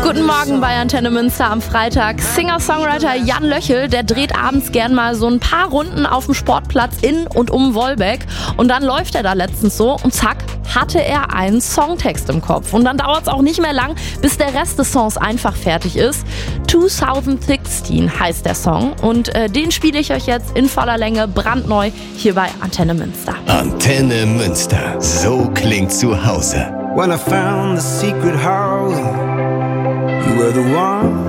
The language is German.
Guten Morgen bei Antenne Münster am Freitag. Singer-Songwriter Jan Löchel, der dreht abends gern mal so ein paar Runden auf dem Sportplatz in und um Wolbeck. Und dann läuft er da letztens so und zack, hatte er einen Songtext im Kopf. Und dann dauert es auch nicht mehr lang, bis der Rest des Songs einfach fertig ist. 2016 heißt der Song und den spiele ich euch jetzt in voller Länge brandneu hier bei Antenne Münster. Antenne Münster, so klingt zu Hause. When I found the secret highway, you were the one